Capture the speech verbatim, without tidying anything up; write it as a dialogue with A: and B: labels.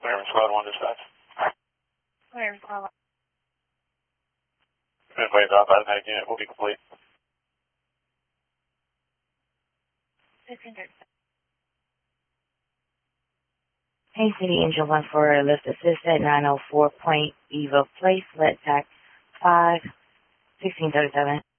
A: Clearing Squad one dispatch.
B: Clearing Squad one.
A: Midway drop out of medic unit will be complete.
B: fifteen thirty.
C: Hey, City Angel one for a lift assist at nine oh four Point Eva Place, let tax five, sixteen thirty-seven.